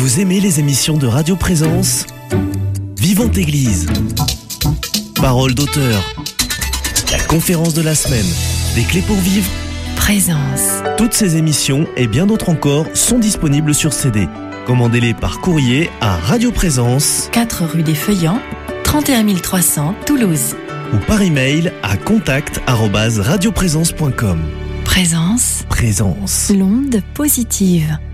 Vous aimez les émissions de Radio Présence ? Vivante Église, Parole d'auteur, la conférence de la semaine, des clés pour vivre, Présence. Toutes ces émissions et bien d'autres encore sont disponibles sur CD. Commandez-les par courrier à Radio Présence, 4 rue des Feuillants, 31 300 Toulouse. Ou par email à contact@radioprésence.com. Présence. Présence. L'onde positive.